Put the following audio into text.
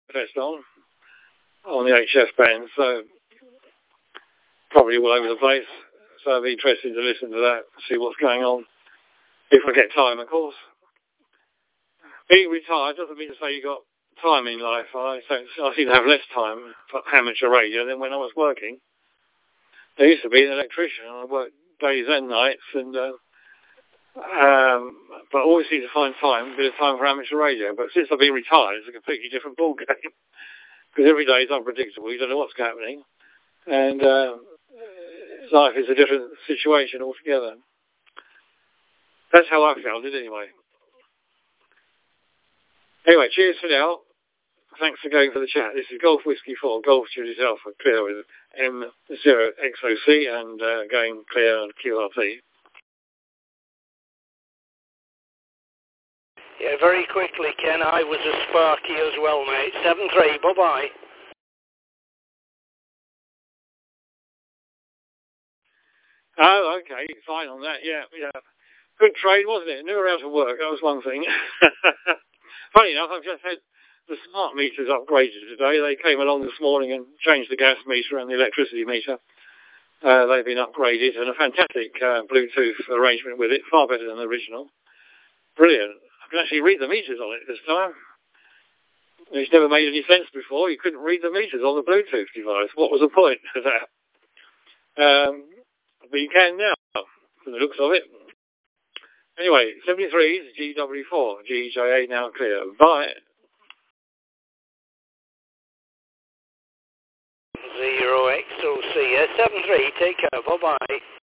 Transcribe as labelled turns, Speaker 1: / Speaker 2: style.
Speaker 1: test on the HF band, so probably all over the place. So I'd be interested to listen to that, see what's going on, if I get time, of course. Being retired doesn't mean to say you got time in life. I seem to have less time for amateur radio than when I was working. I used to be an electrician. I worked days and nights, and but I always seem to find time, a bit of time for amateur radio. But since I've been retired, it's a completely different ballgame, because every day is unpredictable. You don't know what's happening, and life is a different situation altogether. That's how I found it, anyway. Anyway, cheers for now. Thanks for going for the chat. This is Golf Whiskey 4, Golf Juliet Alpha, clear with M0XOC and going clear on QRT.
Speaker 2: Yeah, very quickly, Ken, I was a Sparky as well, mate. 7-3, bye-bye.
Speaker 1: Oh, okay, fine on that, yeah. Good trade, wasn't it? Never out of work, that was one thing. Funny enough, I've just had the smart meters upgraded today. They came along this morning and changed the gas meter and the electricity meter. They've been upgraded, and a fantastic Bluetooth arrangement with it, far better than the original. Brilliant. I can actually read the meters on it this time. It's never made any sense before. You couldn't read the meters on the Bluetooth device. What was the point of that? But you can now, from the looks of it. Anyway, 73 is GW4, GJA now clear. Bye.
Speaker 2: 0XOC, 7-3, take care, bye-bye.